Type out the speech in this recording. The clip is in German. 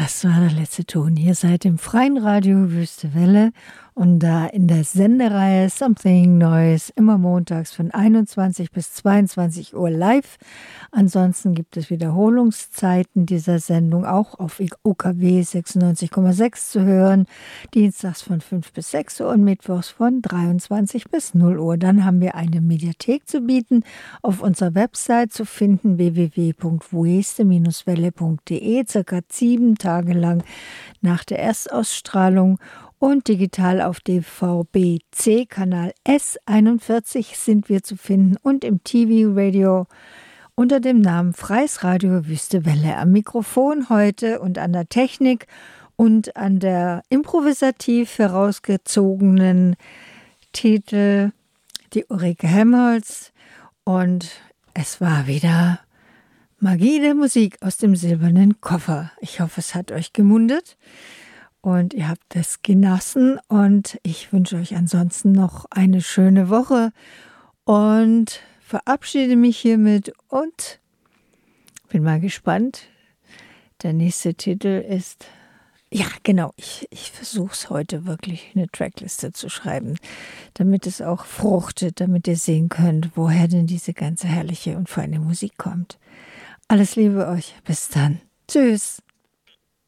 Das war der letzte Ton. Ihr seid im freien Radio Wüste Welle und da in der Sendereihe Something Neues, immer montags von 21 bis 22 Uhr live. Ansonsten gibt es Wiederholungszeiten dieser Sendung auch auf UKW 96,6 zu hören. Dienstags von 5 bis 6 Uhr und mittwochs von 23 bis 0 Uhr. Dann haben wir eine Mediathek zu bieten, auf unserer Website zu finden, www.weste-welle.de, circa 7 Tage lang nach der Erstausstrahlung, und digital auf DVB-C Kanal S41 sind wir zu finden und im TV-Radio unter dem Namen Freies Radio Wüste Welle. Am Mikrofon heute und an der Technik und an der improvisativ herausgezogenen Titel die Ulrike Helmholtz, und es war wieder Magie der Musik aus dem silbernen Koffer. Ich hoffe, es hat euch gemundet und ihr habt es genossen, und ich wünsche euch ansonsten noch eine schöne Woche und verabschiede mich hiermit und bin mal gespannt. Der nächste Titel ist, ja genau, ich versuche es heute wirklich, eine Trackliste zu schreiben, damit es auch fruchtet, damit ihr sehen könnt, woher denn diese ganze herrliche und feine Musik kommt. Alles Liebe euch, bis dann. Tschüss.